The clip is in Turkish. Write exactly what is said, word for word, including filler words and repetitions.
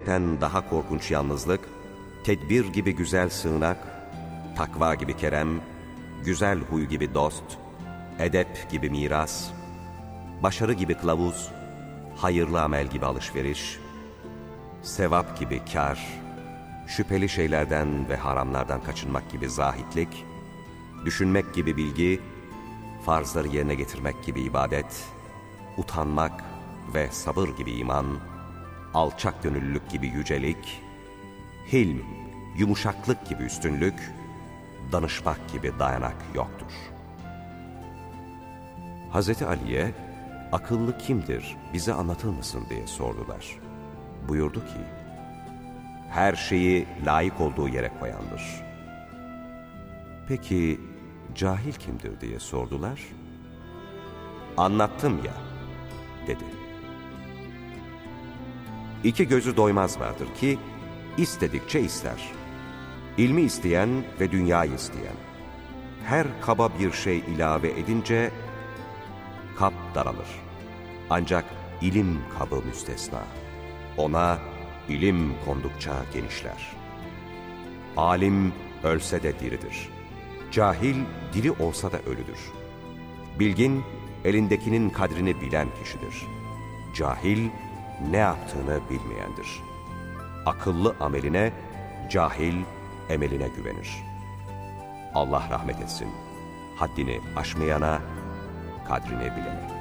ölmekten daha korkunç yalnızlık, tedbir gibi güzel sığınak, takva gibi kerem, güzel huy gibi dost, edep gibi miras, başarı gibi kılavuz, hayırlı amel gibi alışveriş, sevap gibi kar, şüpheli şeylerden ve haramlardan kaçınmak gibi zahitlik, düşünmek gibi bilgi, farzları yerine getirmek gibi ibadet, utanmak ve sabır gibi iman, alçak gönüllülük gibi yücelik, hilm, yumuşaklık gibi üstünlük, danışmak gibi dayanak yoktur. Hazreti Ali'ye, akıllı kimdir, bize anlatır mısın diye sordular. Buyurdu ki, her şeyi layık olduğu yere koyandır. Peki, cahil kimdir diye sordular. Anlattım ya, dedi. İki gözü doymaz vardır ki, istedikçe ister. İlmi isteyen ve dünyayı isteyen. Her kaba bir şey ilave edince, kap daralır. Ancak ilim kabı müstesna. Ona ilim kondukça genişler. Alim ölse de diridir. Cahil diri olsa da ölüdür. Bilgin elindekinin kadrini bilen kişidir. Cahil ne yaptığını bilmeyendir. Akıllı ameline, cahil emeline güvenir. Allah rahmet etsin. Haddini aşmayana, kadrini bilene.